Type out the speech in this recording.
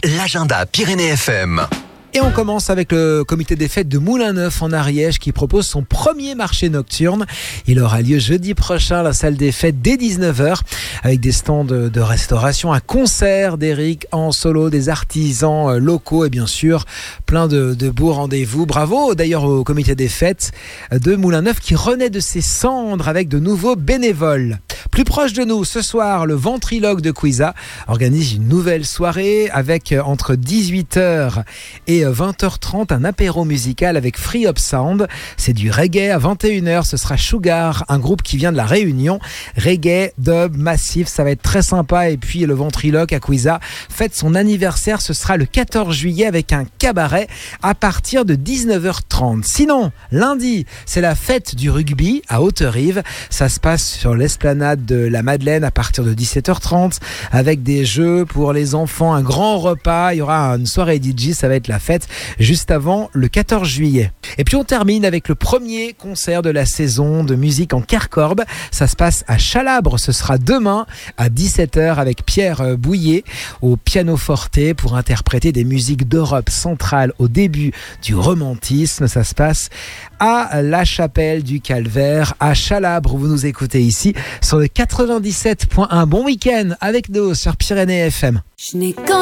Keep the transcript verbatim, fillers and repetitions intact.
l'agenda Pyrénées F M. Et on commence avec le comité des fêtes de Moulin-Neuf en Ariège qui propose son premier marché nocturne. Il aura lieu jeudi prochain à la salle des fêtes dès dix-neuf heures avec des stands de, de restauration, un concert d'Eric en solo, des artisans locaux et bien sûr plein de, de beaux rendez-vous. Bravo d'ailleurs au comité des fêtes de Moulin-Neuf qui renaît de ses cendres avec de nouveaux bénévoles. Plus proche de nous, ce soir, le Ventriloque de Cuisa organise une nouvelle soirée avec entre dix-huit heures et vingt heures trente un apéro musical avec Free Up Sound. C'est du reggae. À vingt et une heures, ce sera Sugar, un groupe qui vient de la Réunion. Reggae, dub, massif, ça va être très sympa. Et puis le Ventriloque à Cuisa fête son anniversaire. Ce sera le quatorze juillet avec un cabaret à partir de dix-neuf heures trente. Sinon, lundi, c'est la fête du rugby à Haute-Rive. Ça se passe sur l'esplanade de la Madeleine à partir de dix-sept heures trente avec des jeux pour les enfants, un grand repas. Il y aura une soirée D J, ça va être la fête juste avant le quatorze juillet. Et puis on termine avec le premier concert de la saison de musique en Carcorbe. Ça se passe à Chalabre. Ce sera demain à dix-sept heures avec Pierre Bouillet au pianoforte pour interpréter des musiques d'Europe centrale au début du romantisme. Ça se passe à la Chapelle du Calvaire à Chalabre où vous nous écoutez ici sur le quatre-vingt-dix-sept point un. Bon week-end avec nous sur Pyrénées F M. Je n'ai